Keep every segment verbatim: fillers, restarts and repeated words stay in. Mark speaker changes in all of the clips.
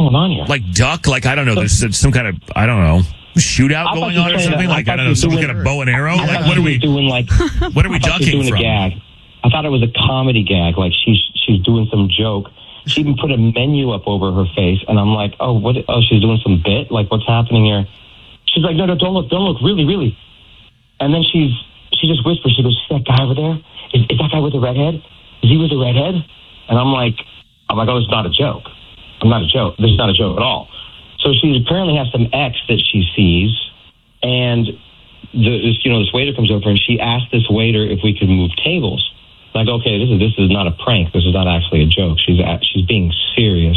Speaker 1: going on here?
Speaker 2: Like duck? Like, I don't know. There's some kind of, I don't know, shootout going on or something? Like, I don't know, some kind of bow and arrow?
Speaker 1: I
Speaker 2: Like, what are we
Speaker 1: doing? Like,
Speaker 2: what are we
Speaker 1: I
Speaker 2: ducking
Speaker 1: doing
Speaker 2: from?
Speaker 1: A gag. I thought it was a comedy gag. Like, she's she's doing some joke. She even put a menu up over her face, and I'm like, oh, what? Oh, she's doing some bit? Like, what's happening here? She's like, no, no, don't look, don't look, really, really. And then she's she just whispers, she goes, is that guy over there? Is, is that guy with the redhead? Is he with the redhead? And I'm like, I'm like, oh, it's not a joke. I'm not a joke. This is not a joke at all. So she apparently has some ex that she sees, and the, this, you know, this waiter comes over, and she asked this waiter if we could move tables. Like, okay, this is this is not a prank. This is not actually a joke. She's at, she's being serious.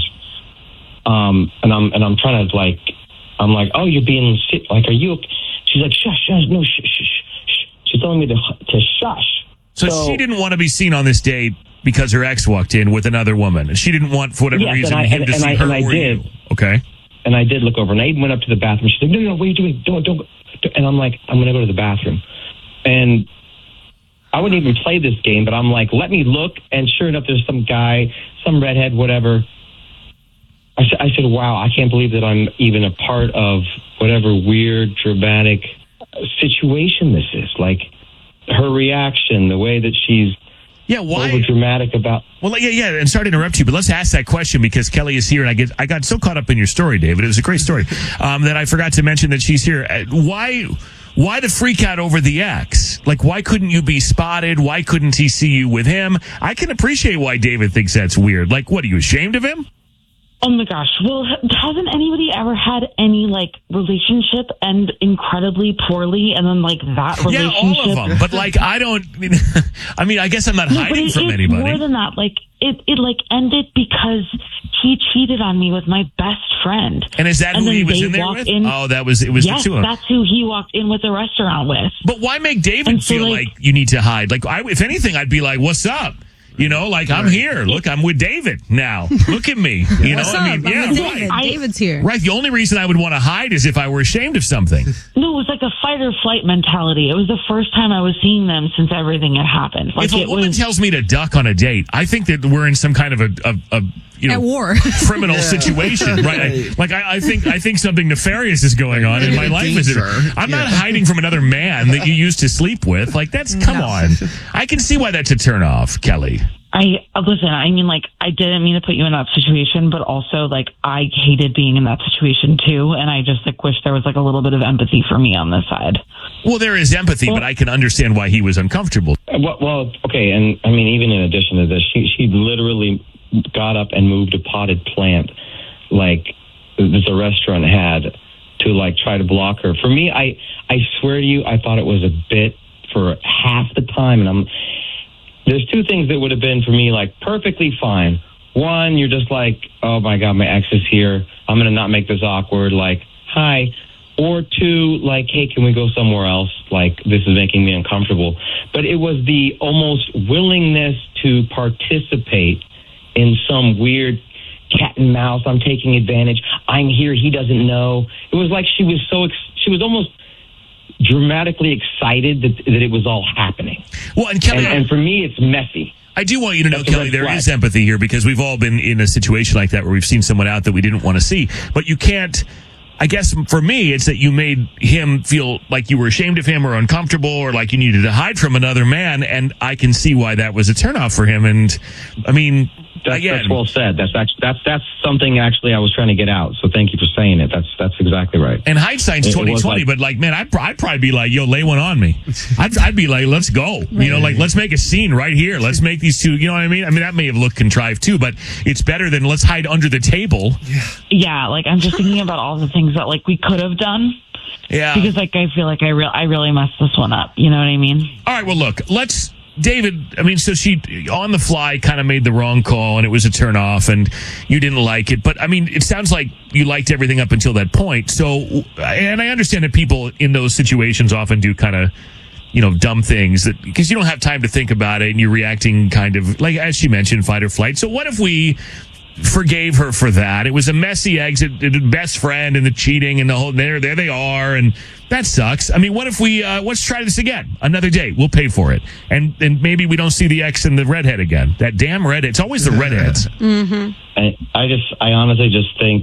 Speaker 1: Um, and I'm and I'm trying to like, I'm like, oh, you're being like, are you? She's like, shush, shush, no, shush, shush, shush. She's telling me to to shush.
Speaker 2: So, so she didn't want to be seen on this date because her ex walked in with another woman. She didn't want, for whatever
Speaker 1: yes,
Speaker 2: reason,
Speaker 1: I,
Speaker 2: him
Speaker 1: and,
Speaker 2: to
Speaker 1: and
Speaker 2: see
Speaker 1: I,
Speaker 2: her
Speaker 1: and I
Speaker 2: or
Speaker 1: did.
Speaker 2: you. Okay.
Speaker 1: And I did look over, and I even went up to the bathroom. She's like, no, no, no, what are you doing? Don't, don't. And I'm like, I'm going to go to the bathroom. And I wouldn't even play this game, but I'm like, let me look. And sure enough, there's some guy, some redhead, whatever. I, I said, wow, I can't believe that I'm even a part of whatever weird, dramatic situation this is. Like, her reaction, the way that she's
Speaker 2: yeah, why
Speaker 1: over dramatic about.
Speaker 2: Well, yeah, yeah. And sorry to interrupt you, but let's ask that question because Kelly is here, and I get I got so caught up in your story, David. It was a great story um, that I forgot to mention that she's here. Uh, Why? Why the freak out over the ex? Like, why couldn't you be spotted? Why couldn't he see you with him? I can appreciate why David thinks that's weird. Like, what, are you ashamed of him?
Speaker 3: Oh my gosh. Well, hasn't anybody ever had any, like, relationship end incredibly poorly and then, like, that relationship?
Speaker 2: Yeah, all of them. But, like, I don't, I mean, I mean, I guess I'm not
Speaker 3: no,
Speaker 2: hiding
Speaker 3: but it,
Speaker 2: from
Speaker 3: it's
Speaker 2: anybody.
Speaker 3: more than that. Like, it, it, like, ended because he cheated on me with my best friend.
Speaker 2: And is that
Speaker 3: and
Speaker 2: who he was
Speaker 3: they
Speaker 2: in there
Speaker 3: walked
Speaker 2: with?
Speaker 3: In,
Speaker 2: oh, that was, it was
Speaker 3: yes,
Speaker 2: the two of them.
Speaker 3: that's who he walked in with the restaurant with.
Speaker 2: But why make David
Speaker 3: And so,
Speaker 2: feel like,
Speaker 3: like,
Speaker 2: you need to hide? Like, I, if anything, I'd be like, what's up? You know, like, I'm here. Look, I'm with David now. Look at me. You
Speaker 4: What's
Speaker 2: know,
Speaker 4: up?
Speaker 2: I mean,
Speaker 4: I'm
Speaker 2: yeah,
Speaker 4: with
Speaker 2: right.
Speaker 4: David.
Speaker 3: I-
Speaker 4: David's here.
Speaker 2: Right. The only reason I would want to hide is if I were ashamed of something.
Speaker 3: No, it was like a fight or flight mentality. It was the first time I was seeing them since everything had happened. Like,
Speaker 2: If a
Speaker 3: it
Speaker 2: woman
Speaker 3: was,
Speaker 2: tells me to duck on a date, I think that we're in some kind of a, a, a you know,
Speaker 4: At war.
Speaker 2: criminal situation, right? I, like I, I think I think something nefarious is going on in my life. Is it? I'm not hiding from another man that you used to sleep with. Like that's come
Speaker 4: No.
Speaker 2: on. I can see why that's a turn off, Kelly.
Speaker 3: I uh, listen. I mean, like, I didn't mean to put you in that situation, but also, like, I hated being in that situation too, and I just like wish there was like a little bit of empathy for me on this side.
Speaker 2: Well, there is empathy,
Speaker 3: Well,
Speaker 2: but I can understand why he was uncomfortable.
Speaker 1: Well, well, okay, and I mean, even in addition to this, she she literally got up and moved a potted plant, like that the restaurant had, to like try to block her. For me, I I swear to you, I thought it was a bit for half the time, and I'm. There's two things that would have been for me like perfectly fine. One, you're just like, oh my God, my ex is here. I'm gonna not make this awkward. Like, hi. Or two, like, hey, can we go somewhere else? Like, this is making me uncomfortable. But it was the almost willingness to participate in some weird cat and mouse. I'm taking advantage. I'm here. He doesn't know. It was like she was so, ex- she was almost dramatically excited that, that it was all happening.
Speaker 2: Well, and Kelly,
Speaker 1: And, and for me, it's messy.
Speaker 2: I do want you to know,
Speaker 1: That's a
Speaker 2: Kelly,
Speaker 1: red
Speaker 2: there
Speaker 1: flag.
Speaker 2: is empathy here because we've all been in a situation like that where we've seen someone out that we didn't want to see. But you can't, I guess for me, it's that you made him feel like you were ashamed of him or uncomfortable or like you needed to hide from another man. And I can see why that was a turnoff for him. And I mean,
Speaker 1: That's,
Speaker 2: again,
Speaker 1: that's well said. That's actually, that's that's something actually I was trying to get out. So thank you for saying it. That's that's exactly right.
Speaker 2: and hindsight's
Speaker 1: It- it
Speaker 2: twenty
Speaker 1: was
Speaker 2: twenty,
Speaker 1: like-
Speaker 2: but like, man, I'd, pr- I'd probably be like, yo, lay one on me. I'd, I'd be like, let's go. You know, like, let's make a scene right here. Let's make these two, you know what I mean? I mean, that may have looked contrived too, but it's better than let's hide under the table.
Speaker 3: Yeah, like, I'm just thinking about all the things that like we could have done.
Speaker 2: Yeah.
Speaker 3: Because like I feel like I real I really messed this one up. You know what I mean?
Speaker 2: All right, well, look, let's, David, I mean, so she, on the fly, kind of made the wrong call, and it was a turn off, and you didn't like it. But, I mean, it sounds like you liked everything up until that point. So, and I understand that people in those situations often do kind of, you know, dumb things that because you don't have time to think about it, and you're reacting kind of, like, as she mentioned, fight or flight. So what if we forgave her for that? It was a messy exit, the best friend and the cheating and the whole, there, there they are, and that sucks. I mean, what if we, uh, let's try this again. Another date. We'll pay for it. And and maybe we don't see the ex and the redhead again. That damn redhead. It's always the redheads.
Speaker 1: I, I just, I honestly just think